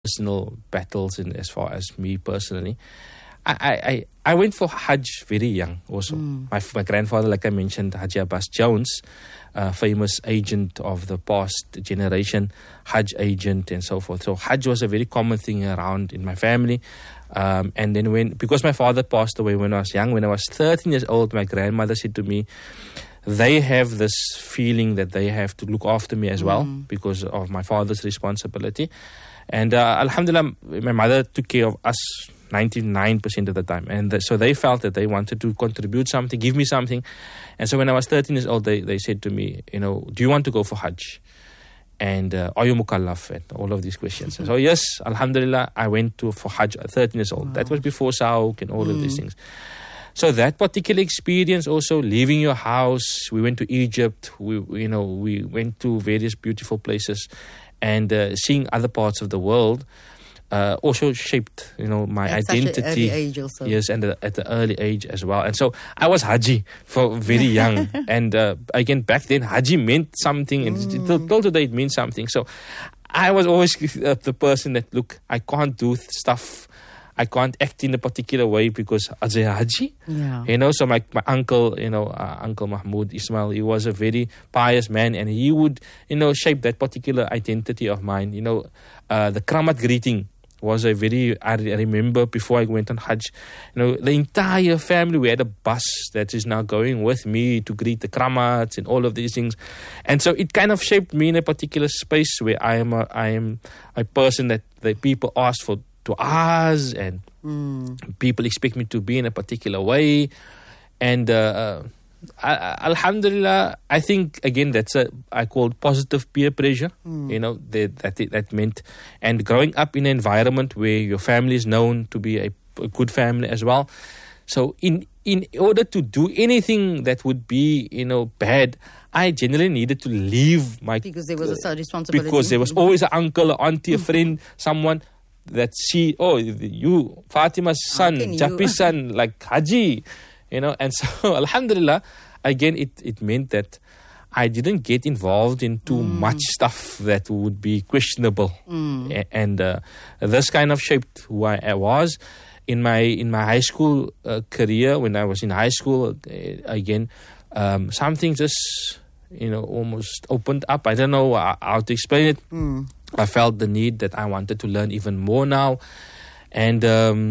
personal battles in as far as me personally. I went for Hajj very young also. My grandfather, like I mentioned, Haji Abbas Jones, famous agent of the past generation, Hajj agent and so forth. So Hajj was a very common thing around in my family. And then because my father passed away when I was young, when I was 13 years old, my grandmother said to me, they have this feeling that they have to look after me as well because of my father's responsibility. And alhamdulillah, my mother took care of us 99% of the time. And so they felt that they wanted to contribute something, give me something. And so when I was 13 years old, they said to me, do you want to go for Hajj? And are you mukallaf? And all of these questions. So yes, alhamdulillah, I went for Hajj at 13 years old. Wow. That was before Sauk and all of these things. So that particular experience also, leaving your house, we went to Egypt, we went to various beautiful places, and seeing other parts of the world also shaped, my at identity. Such an early age also. Yes, and at the early age as well. And so I was Haji for very young. And again, back then, Haji meant something, and till today it means something. So I was always the person that, look, I can't do stuff. I can't act in a particular way because as a Haji, so my uncle, Uncle Mahmoud Ismail, he was a very pious man, and he would, shape that particular identity of mine. The Kramat greeting was I remember before I went on Hajj, the entire family, we had a bus that is now going with me to greet the Kramats and all of these things. And so it kind of shaped me in a particular space where I am a person that the people ask for du'as, and people expect me to be in a particular way. And alhamdulillah, I think again I call positive peer pressure. That meant, and growing up in an environment where your family is known to be a good family as well. So in order to do anything that would be bad, I generally needed to leave because there was a responsibility. Because there was always an uncle, or auntie, a friend, someone that you Fatima's son, Japi's son, like Haji, and so alhamdulillah, again it meant that I didn't get involved in too much stuff that would be questionable, and this kind of shaped who I was in my high school career. When I was in high school, again, something just almost opened up. I don't know how to explain it. I felt the need that I wanted to learn even more now. And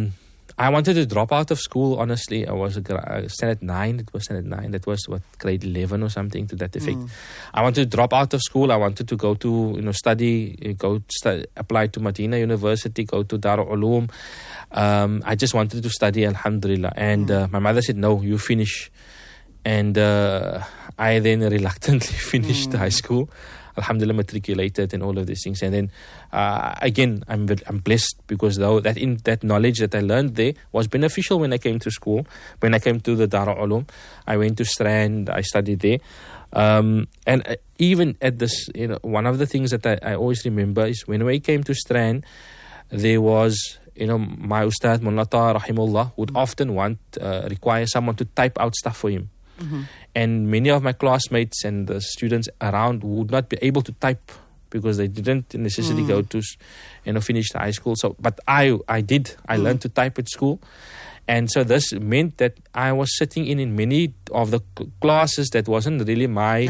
I wanted to drop out of school, honestly. I was standard 9. It was standard 9. That was grade 11 or something to that effect. I wanted to drop out of school. I wanted to go to, study, apply to Medina University, go to Darul Uloom. I just wanted to study, alhamdulillah. And my mother said, no, you finish. And I then reluctantly finished high school. Alhamdulillah, matriculated and all of these things. And then again, I'm blessed because that knowledge that I learned there was beneficial when I came to school. When I came to the Darul Uloom, I went to Strand. I studied there. And even at this, one of the things that I always remember is when we came to Strand, there was, my Ustad Mulata Rahimullah would often require someone to type out stuff for him. And many of my classmates and the students around would not be able to type because they didn't necessarily go to finish the high school. So, but I did. I learned to type at school. And so this meant that I was sitting in many of the classes that wasn't really my,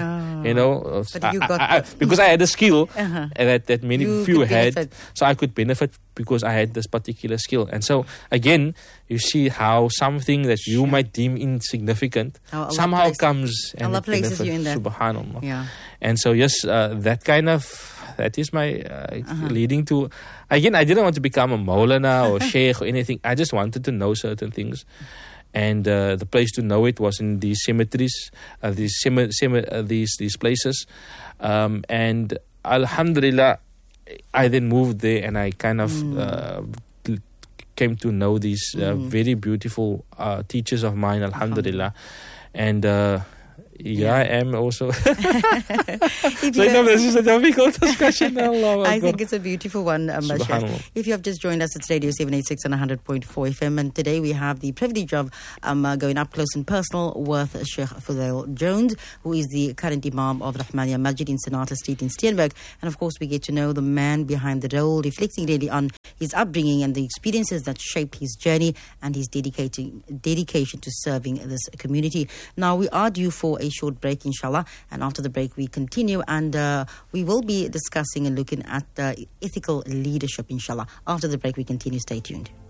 because I had a skill that few had. So I could benefit because I had this particular skill. And so again, you see how something that you might deem insignificant somehow comes and Allah places you in that. Subhanallah. Yeah. And so yes, that is my leading to. Again, I didn't want to become a Maulana or Sheikh or anything. I just wanted to know certain things. And the place to know it was in these cemeteries, these places. And alhamdulillah, I then moved there and I kind of came to know these very beautiful teachers of mine, alhamdulillah. And Yeah, I am also. So this is a difficult discussion. I think it's a beautiful one, Bashar. If you have just joined us, it's Radio 786 and 100.4 FM. And today we have the privilege of going up close and personal with Sheikh Fudail Jones, who is the current Imam of Rahmania Masjid in Sonata Street in Steenberg. And of course, we get to know the man behind the role, reflecting really on his upbringing and the experiences that shaped his journey and his dedication to serving this community. Now, we are due for a short break, inshallah, and after the break we continue, and we will be discussing and looking at ethical leadership, inshallah. After the break we continue. Stay tuned.